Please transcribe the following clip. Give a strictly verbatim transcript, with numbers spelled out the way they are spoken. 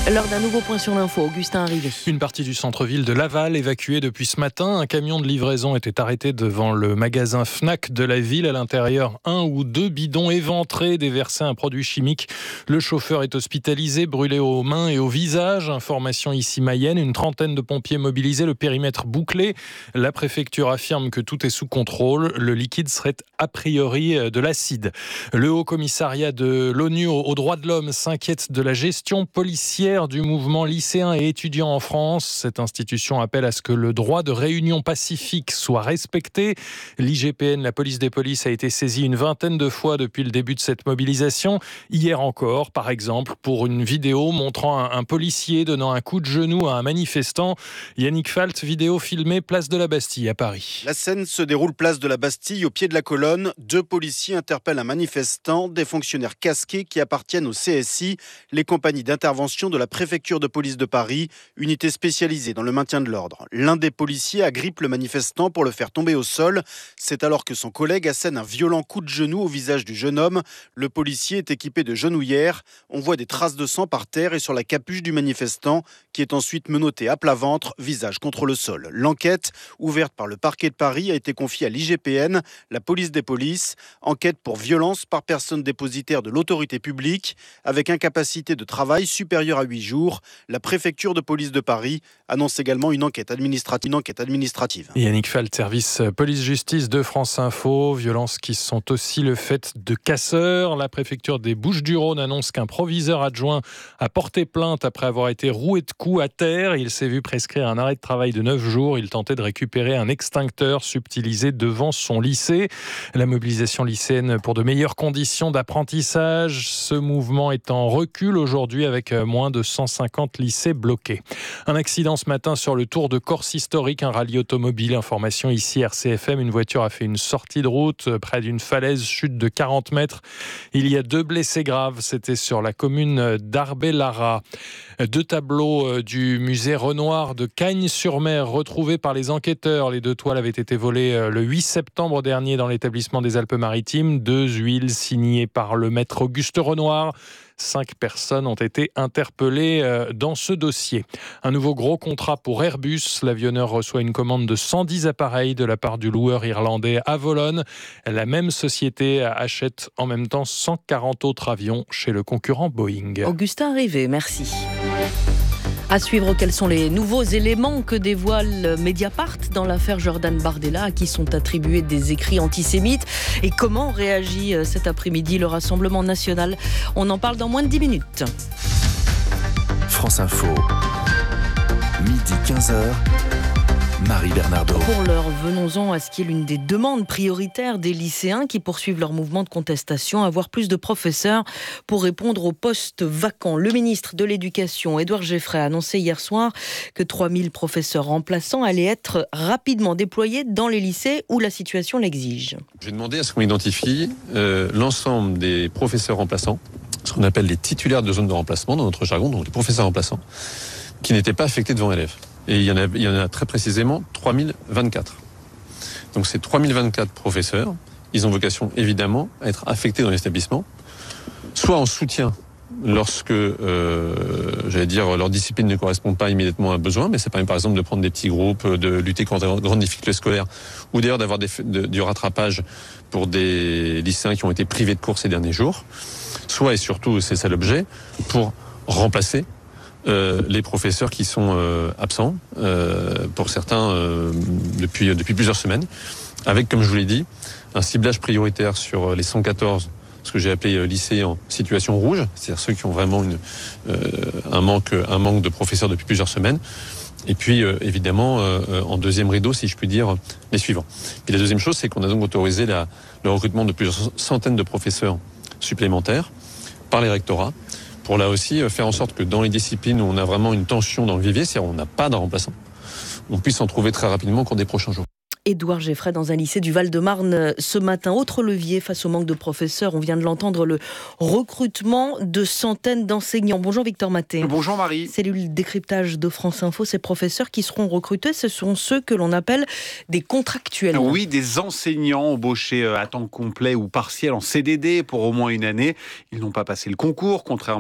L'heure d'un nouveau point sur l'info. Augustin Arrivé. Une partie du centre-ville de Laval évacuée depuis ce matin. Un camion de livraison était arrêté devant le magasin Fnac de la ville. À l'intérieur, un ou deux bidons éventrés déversaient un produit chimique. Le chauffeur est hospitalisé, brûlé aux mains et au visage. Information ici Mayenne. Une trentaine de pompiers mobilisés, le périmètre bouclé. La préfecture affirme que tout est sous contrôle. Le liquide serait a priori de l'acide. Le Haut Commissariat de l'ONU aux droits de l'homme s'inquiète de la gestion policière du mouvement lycéen et étudiant en France. Cette institution appelle à ce que le droit de réunion pacifique soit respecté. L'I G P N, la police des polices, a été saisie une vingtaine de fois depuis le début de cette mobilisation. Hier encore, par exemple, pour une vidéo montrant un, un policier donnant un coup de genou à un manifestant. Yannick Falt, vidéo filmée place de la Bastille à Paris. La scène se déroule place de la Bastille, au pied de la colonne. Deux policiers interpellent un manifestant, des fonctionnaires casqués qui appartiennent au C S I, les compagnies d'intervention de la préfecture de police de Paris, unité spécialisée dans le maintien de l'ordre. L'un des policiers agrippe le manifestant pour le faire tomber au sol. C'est alors que son collègue assène un violent coup de genou au visage du jeune homme. Le policier est équipé de genouillères. On voit des traces de sang par terre et sur la capuche du manifestant, qui est ensuite menotté à plat ventre, visage contre le sol. L'enquête, ouverte par le parquet de Paris, a été confiée à l'I G P N, la police des polices. Enquête pour violence par personne dépositaire de l'autorité publique, avec incapacité de travail supérieure à huit jours. La préfecture de police de Paris annonce également une enquête administrative. Une enquête administrative. Yannick Falt, service police-justice de France Info. Violences qui sont aussi le fait de casseurs. La préfecture des Bouches-du-Rhône annonce qu'un proviseur adjoint a porté plainte après avoir été roué de coups à terre. Il s'est vu prescrire un arrêt de travail de neuf jours. Il tentait de récupérer un extincteur subtilisé devant son lycée. La mobilisation lycéenne pour de meilleures conditions d'apprentissage. Ce mouvement est en recul aujourd'hui avec moins de cent cinquante lycées bloqués. Un accident ce matin sur le Tour de Corse historique, un rallye automobile. Information ici R C F M, une voiture a fait une sortie de route près d'une falaise, chute de quarante mètres. Il y a deux blessés graves, c'était sur la commune d'Arbellara. Deux tableaux du musée Renoir de Cagnes-sur-Mer retrouvés par les enquêteurs. Les deux toiles avaient été volées le huit septembre dernier dans l'établissement des Alpes-Maritimes. Deux huiles signées par le maître Auguste Renoir. Cinq personnes ont été interpellées dans ce dossier. Un nouveau gros contrat pour Airbus. L'avionneur reçoit une commande de cent dix appareils de la part du loueur irlandais Avolon. La même société achète en même temps cent quarante autres avions chez le concurrent Boeing. Augustin Arrivé, merci. À suivre, quels sont les nouveaux éléments que dévoile Mediapart dans l'affaire Jordan Bardella, à qui sont attribués des écrits antisémites, et comment réagit cet après-midi le Rassemblement national. On en parle dans moins de dix minutes. France Info, midi quinze heures. Marie Bernardo. Pour l'heure, venons-en à ce qui est l'une des demandes prioritaires des lycéens qui poursuivent leur mouvement de contestation, avoir plus de professeurs pour répondre aux postes vacants. Le ministre de l'Éducation, Édouard Geoffroy, a annoncé hier soir que trois mille professeurs remplaçants allaient être rapidement déployés dans les lycées où la situation l'exige. J'ai demandé à ce qu'on identifie euh, l'ensemble des professeurs remplaçants, ce qu'on appelle les titulaires de zone de remplacement dans notre jargon, donc les professeurs remplaçants, qui n'étaient pas affectés devant élèves. Et il y en a, il y en a très précisément trois mille vingt-quatre. Donc ces trois mille vingt-quatre professeurs, ils ont vocation évidemment à être affectés dans l'établissement, soit en soutien lorsque, euh, j'allais dire, leur discipline ne correspond pas immédiatement à un besoin, mais ça permet par exemple de prendre des petits groupes, de lutter contre les grandes difficultés scolaires, ou d'ailleurs d'avoir des, de, du rattrapage pour des lycéens qui ont été privés de cours ces derniers jours, soit et surtout, c'est ça l'objet, pour remplacer Euh, les professeurs qui sont euh, absents, euh, pour certains euh, depuis, depuis plusieurs semaines, avec, comme je vous l'ai dit, un ciblage prioritaire sur les cent quatorze, ce que j'ai appelé euh, lycées en situation rouge, c'est-à-dire ceux qui ont vraiment une, euh, un, manque, un manque de professeurs depuis plusieurs semaines. Et puis, euh, évidemment, euh, en deuxième rideau, si je puis dire, les suivants. Et la deuxième chose, c'est qu'on a donc autorisé la, le recrutement de plusieurs centaines de professeurs supplémentaires par les rectorats, pour là aussi faire en sorte que dans les disciplines où on a vraiment une tension dans le vivier, c'est-à-dire où on n'a pas de remplaçant, on puisse en trouver très rapidement au cours des prochains jours. Édouard Geoffroy dans un lycée du Val-de-Marne ce matin. Autre levier face au manque de professeurs, on vient de l'entendre, le recrutement de centaines d'enseignants. Bonjour Victor Maté. Bonjour Marie. Cellule décryptage de France Info, ces professeurs qui seront recrutés, ce sont ceux que l'on appelle des contractuels. Oui, des enseignants embauchés à temps complet ou partiel en C D D pour au moins une année. Ils n'ont pas passé le concours, contrairement